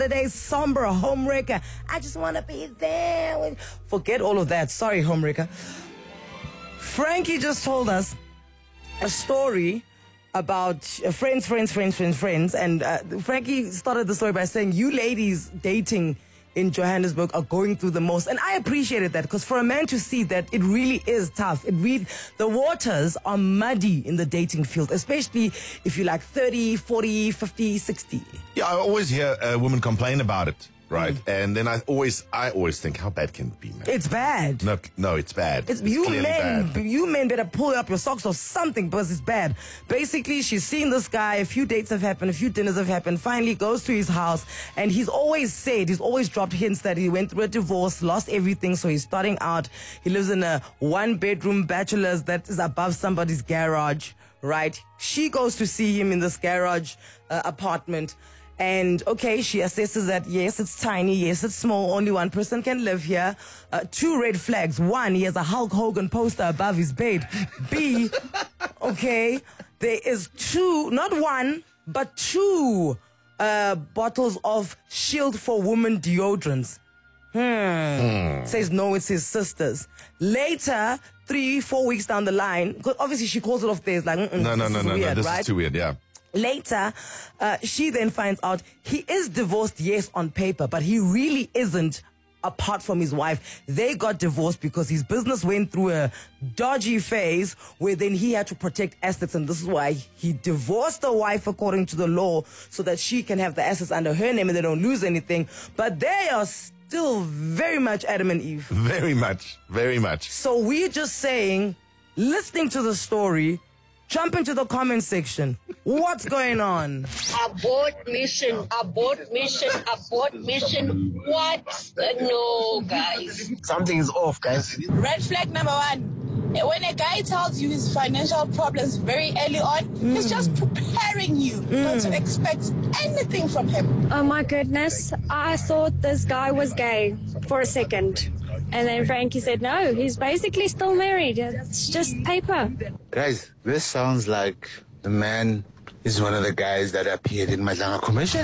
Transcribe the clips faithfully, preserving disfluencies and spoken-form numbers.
Today's somber homewrecker. I just want to be there. With... Forget all of that. Sorry, homewrecker. Frankie just told us a story about uh, friends, friends, friends, friends, friends. And uh, Frankie started the story by saying, you ladies dating in Johannesburg are going through the most. And I appreciated that, because for a man to see that it really is tough. It really, the waters are muddy in the dating field, especially if you're like thirty, forty, fifty, sixty. Yeah, I always hear a woman complain about it, right? Mm. And then I always I always think, how bad can it be, man? It's bad. No, no, it's bad. It's, it's you men, bad. you men better pull up your socks or something, because it's bad. Basically, she's seen this guy, a few dates have happened, a few dinners have happened, finally goes to his house, and he's always said, he's always dropped hints that he went through a divorce, lost everything, so he's starting out. He lives in a one-bedroom bachelor's that is above somebody's garage, right? She goes to see him in this garage uh, apartment. And, okay, she assesses that, yes, it's tiny, yes, it's small, only one person can live here. Uh, two red flags. One, he has a Hulk Hogan poster above his bed. B, okay, there is two, not one, but two uh, bottles of Shield for Women deodorants. Hmm. hmm. Says no, it's his sister's. Later, three, four weeks down the line, because obviously she calls it off there, it's like, mm-mm, no, no, this no, is no, weird, no, this right? is too weird, yeah. Later, uh, she then finds out he is divorced, yes, on paper, but he really isn't apart from his wife. They got divorced because his business went through a dodgy phase where then he had to protect assets, and this is why he divorced the wife according to the law so that she can have the assets under her name and they don't lose anything. But they are still very much Adam and Eve. Very much, very much. So we're just saying, listening to the story, jump into the comment section. What's going on? Abort mission, abort mission, abort mission. What? No, guys. Something is off, guys. Red flag number one. When a guy tells you his financial problems very early on, mm. he's just preparing you mm. not to expect anything from him. Oh my goodness. I thought this guy was gay for a second. And then Frankie said, no, he's basically still married. It's just paper. Guys, this sounds like the man is one of the guys that appeared in Madlanga Commission.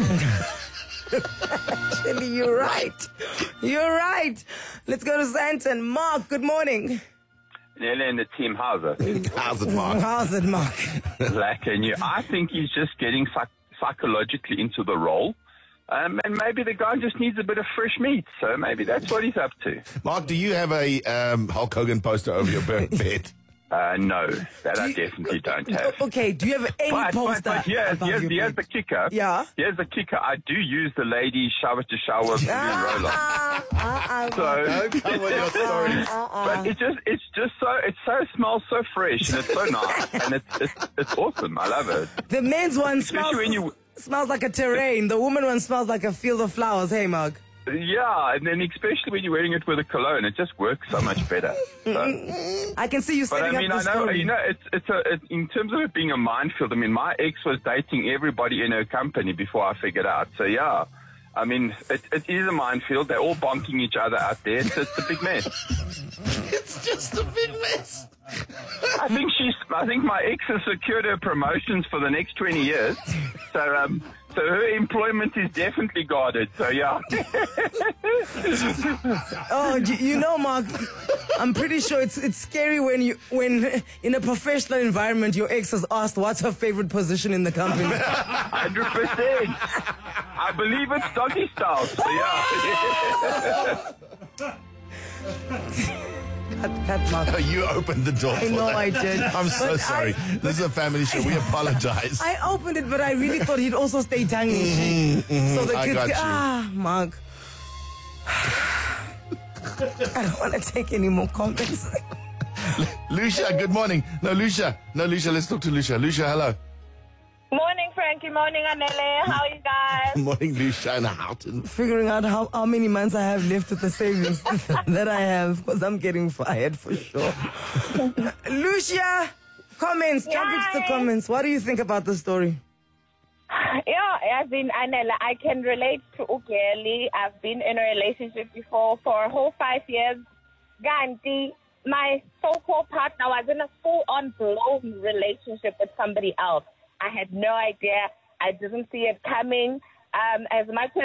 Actually, you're right. You're right. Let's go to Santon. Mark, good morning. Nella and the team, how's it? How's it, Mark? How's it, Mark? Like, and you, I think he's just getting psych- psychologically into the role. Um, and maybe the guy just needs a bit of fresh meat, so maybe that's what he's up to. Mark, do you have a um, Hulk Hogan poster over your bed? Uh, no, that do I you, definitely don't have. Okay, do you have any but, poster? But, but here's, here's, here's the kicker. Yeah? Here's the kicker. I do use the lady shower to shower roller. Uh, uh, so, don't come with your stories. But it just, it's just so, it so smells so fresh and it's so nice and it's, it's, it's awesome. I love it. The men's one Especially smells, when you, smells like a terrain. The woman one smells like a field of flowers. Hey, Mark. Yeah, and then especially when you're wearing it with a cologne, it just works so much better. So. I can see you setting But I mean, up the I know, story. you know, it's it's a it, in terms of it being a minefield. I mean, my ex was dating everybody in her company before I figured out. So yeah, I mean, it, it is a minefield. They're all bonking each other out there. It's, it's a big mess. It's just a big mess. I think she's. I think my ex has secured her promotions for the next twenty years. So um. So her employment is definitely guarded, so yeah. Oh, you know, Mark, I'm pretty sure it's it's scary when you when in a professional environment your ex has asked what's her favorite position in the company. one hundred percent. I believe it's doggy style, so yeah. Cut, cut, Mark. You opened the door. I know I did. I'm so But sorry. I, this is a family show. We apologize. I opened it, but I really thought he'd also stay tongue in cheek. Mm-hmm, mm-hmm. So the I kids got go, you. ah, Mark. I don't want to take any more comments. Lucia, good morning. No, Lucia. No, Lucia, let's talk to Lucia. Lucia, hello. Morning, Frankie. Morning, Anele. How are you guys? Good morning, Lucia and Houghton. Figuring out how, how many months I have left with the savings that I have, because I'm getting fired for sure. Lucia, comments. Jump into the comments. What do you think about the story? Yeah, as in Anela, I can relate to Ugeli. I've been in a relationship before for a whole five years. Ganti, my so-called partner was in a full-on blown relationship with somebody else. I had no idea. I didn't see it coming. Um, as much as